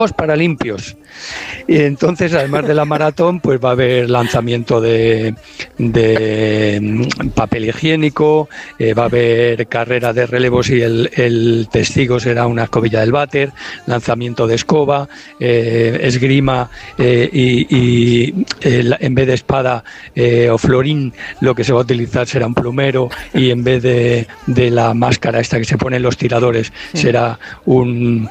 Paralimpios. Y entonces, además de la maratón, pues va a haber lanzamiento de papel higiénico, va a haber carrera de relevos y el testigo será una escobilla del váter, lanzamiento de escoba, esgrima en vez de espada o florín, lo que se va a utilizar será un plumero, y en vez de la máscara esta que se pone en los tiradores, será un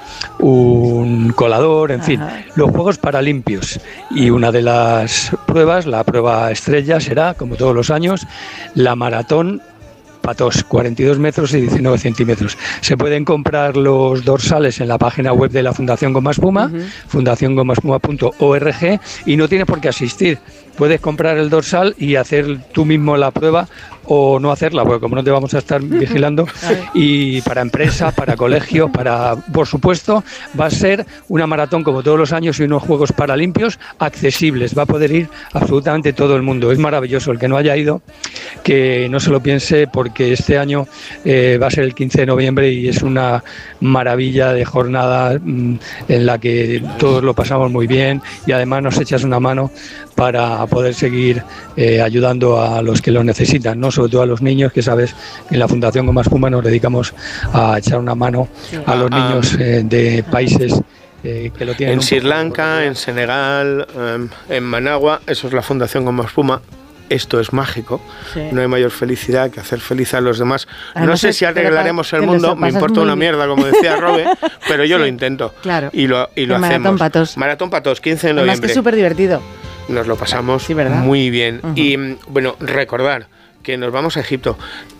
colador, en fin, los Juegos Paralimpios. Y una de las pruebas, la prueba estrella, será, como todos los años, la maratón Patos, 42 metros y 19 centímetros. Se pueden comprar los dorsales en la página web de la Fundación Goma Espuma, fundaciongomaespuma.org, y no tienes por qué asistir. Puedes comprar el dorsal y hacer tú mismo la prueba o no hacerla, porque como no te vamos a estar vigilando, y para empresa, para colegio, por supuesto, va a ser una maratón como todos los años y unos Juegos Paralimpios accesibles. Va a poder ir absolutamente todo el mundo. Es maravilloso. El que no haya ido, que no se lo piense, porque este año va a ser el 15 de noviembre y es una maravilla de jornada en la que todos lo pasamos muy bien, y además nos echas una mano para poder seguir ayudando a los que lo necesitan, ¿no? Sobre todo a los niños, que sabes que en la Fundación Goma Espuma nos dedicamos a echar una mano a los niños de países que lo tienen. En Sri Lanka, en Senegal, en Managua, eso es la Fundación Goma Espuma. Esto es mágico, no hay mayor felicidad que hacer feliz a los demás. No sé si arreglaremos el mundo, me importa una mierda, como decía Robe, pero yo lo intento. Claro. Y lo hacemos. Maratón Patos. Maratón Patos, 15 de noviembre. Además que es súper divertido. Nos lo pasamos muy bien. Y bueno, recordar que nos vamos a Egipto.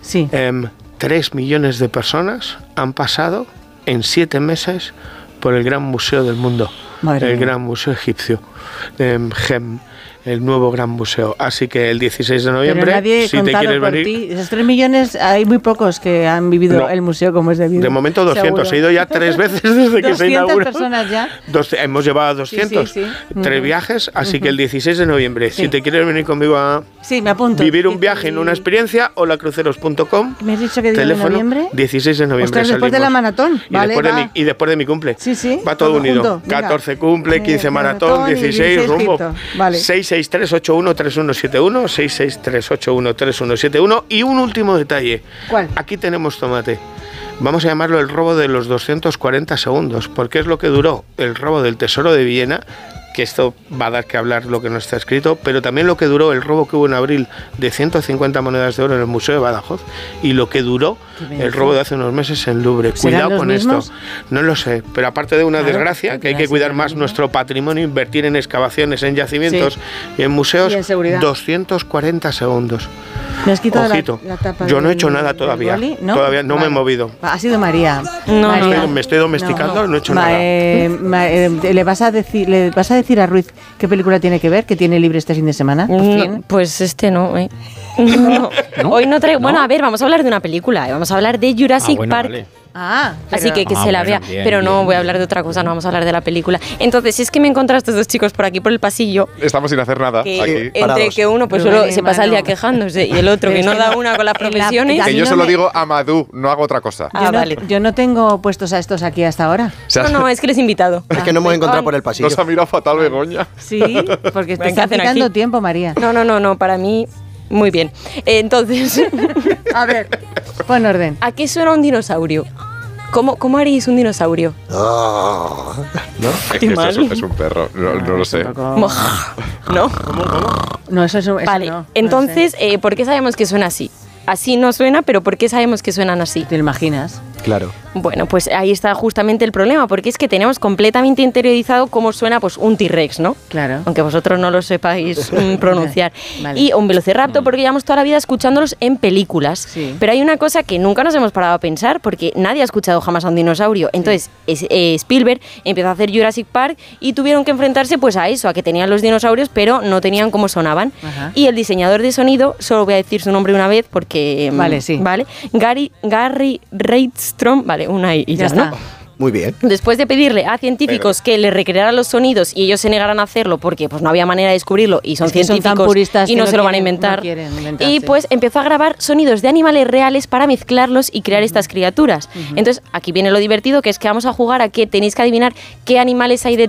3 millones de personas han pasado en 7 meses por el gran museo del mundo, el gran museo egipcio, GEM, el nuevo gran museo. Así que el 16 de noviembre, pero nadie si te quieres venir... Ti. Esos 3 millones, hay muy pocos que han vivido el museo como es debido. De momento 200, seguro. He ido ya 3 veces desde que se inauguró. 200 personas ya. Hemos llevado a 200, 3 viajes, así que el 16 de noviembre, si te quieres venir conmigo a me apunto. Vivir un viaje en una experiencia, holacruceros.com. ¿Me has dicho que teléfono, de noviembre? 16 de noviembre. Ostras, después de la maratón. Y después de mi cumple. Va todo unido. 14 cumple, 15 maratón, 16 rumbo. 663813171, 663813171. Y un último detalle. ¿Cuál? Aquí tenemos tomate. Vamos a llamarlo el robo de los 240 segundos, porque es lo que duró el robo del Tesoro de Viena, que esto va a dar que hablar lo que no está escrito, pero también lo que duró el robo que hubo en abril de 150 monedas de oro en el Museo de Badajoz, y lo que duró el robo de hace unos meses en Louvre. Cuidado con esto. No lo sé, pero aparte de una desgracia, que hay que cuidar más nuestro patrimonio, invertir en excavaciones, en yacimientos y en museos, y en seguridad. 240 segundos. ¿Me has quitado Ojito. la tapa? Yo no he hecho nada todavía. ¿No? Todavía no me he movido. Ha sido María. Me estoy domesticando, no he hecho nada. ¿Le vas a decir a Ruiz qué película tiene que ver, que tiene libre este fin de semana? Pues no. No. Hoy no traigo... Bueno, a ver, vamos a hablar de una película. Vamos a hablar de Jurassic Park. Vale. Así que se la vea, bien, pero no voy a hablar de otra cosa, no vamos a hablar de la película. Entonces, si es que me encontré a estos dos chicos por aquí por el pasillo, estamos sin hacer nada que, aquí. entre parados. Que uno pues solo se pasa el día quejándose y el otro que no da una con las profesiones. Que yo se lo digo a Madú, no hago otra cosa. Yo no tengo puestos a estos aquí hasta ahora. No, es que les he invitado. Es que no me voy a encontrar por el pasillo. Nos ha mirado fatal Begoña. Sí, porque te está quitando tiempo, María. No, para mí... Muy bien. Entonces... A ver, pon orden. ¿A qué suena un dinosaurio? ¿Cómo haríais un dinosaurio? ¿No? Es que es un perro, no lo sé. ¿No? No, eso vale, no. Entonces, ¿por qué sabemos que suena así? Así no suena, pero ¿por qué sabemos que suenan así? ¿Te lo imaginas? Claro. Bueno, pues ahí está justamente el problema, porque es que tenemos completamente interiorizado cómo suena pues un T-Rex, ¿no? Claro. Aunque vosotros no lo sepáis pronunciar. Vale. Y un velociraptor, porque llevamos toda la vida escuchándolos en películas. Sí. Pero hay una cosa que nunca nos hemos parado a pensar, porque nadie ha escuchado jamás a un dinosaurio. Entonces, Spielberg empezó a hacer Jurassic Park y tuvieron que enfrentarse pues a eso, a que tenían los dinosaurios, pero no tenían cómo sonaban. Ajá. Y el diseñador de sonido, solo voy a decir su nombre una vez, porque... Vale. Gary Reidstrom, vale, una y ya está. Muy bien. Después de pedirle a científicos que le recrearan los sonidos y ellos se negaran a hacerlo porque pues no había manera de descubrirlo y son científicos y no se lo van a inventar, y pues empezó a grabar sonidos de animales reales para mezclarlos y crear estas criaturas. Entonces aquí viene lo divertido, que es que vamos a jugar a que tenéis que adivinar qué animales hay